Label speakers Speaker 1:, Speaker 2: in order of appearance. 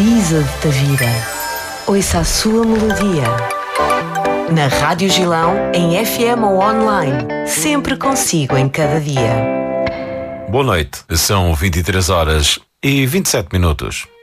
Speaker 1: brisa de Tavira. Ouça a sua melodia. Na Rádio Gilão, em FM ou online. Sempre consigo em cada dia.
Speaker 2: Boa noite. São 23 horas e 27 minutos.